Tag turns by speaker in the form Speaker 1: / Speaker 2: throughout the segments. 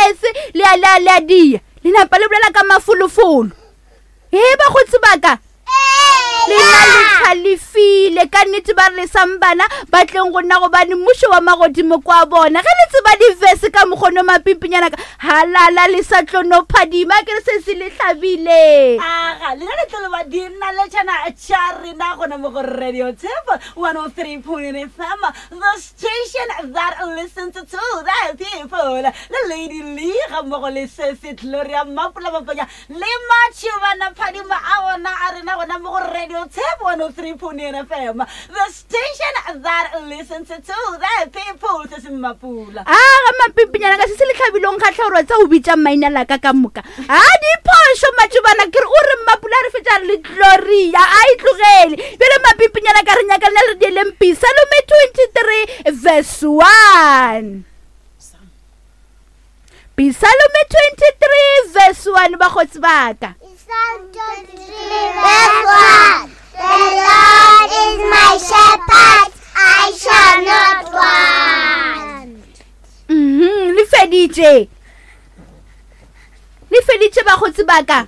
Speaker 1: efe le dia le napa le bolela ka mafulufulu ba go tsebaka le na le khalifile ka nnete ba re sambana ba tleng go nna go bane mmusho wa magodimo kwa bona ge le tseba di verse ka mogono mapimpinyana ka halala le sa tlono phadima ke se se le hlabile
Speaker 2: aga le le tlolo ba di nna le tshana tshari na gona mo go radio tip 103.9 FM the station that listens to the people the lady Lee ga mo go le se se Gloria Mapula Mapanya le machi bana phadima a ona a rena gona mo go radio tip 103.9 FM the station that listens to the people se Mapula
Speaker 1: mapimpinyana ka se le tlhabilong khatlhoro tsa o bitsa maina la ka moka di phosho matšubana ke re o re Mapula re fetsa le Gloria a itlogele bele mapimpinyana ka re nyaka le re di lempi Salome 23 verse 1 Psalm 23 verse 1 ba go tsbaka
Speaker 3: Psalm 23 verse 1 The Lord is my shepherd, I shall not want.
Speaker 1: Le feditse ba go tsbaka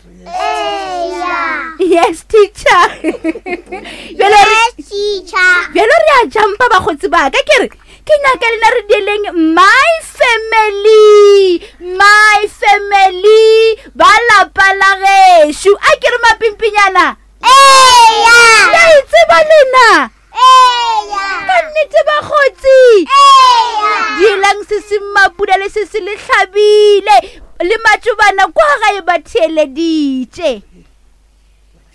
Speaker 1: Yes teacher
Speaker 3: Yes teacher
Speaker 1: Belo re a jumpa ba go tsbaka ke re ke nyaka le re dileng my family ba lapa la geshu a ke re mapimpinyana ya tseba lena ka nnete ba gotsi dilang se se Mapula le se se le hlabile le matšubana kwa ga e ba theeleditše